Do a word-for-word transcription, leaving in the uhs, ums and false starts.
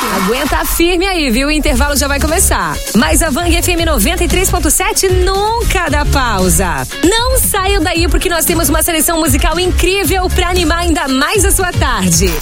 Aguenta firme aí, viu? O intervalo já vai começar. Mas a Vang F M noventa e três ponto sete nunca dá pausa. Não saiam daí porque nós temos uma seleção musical incrível pra animar ainda mais a sua tarde.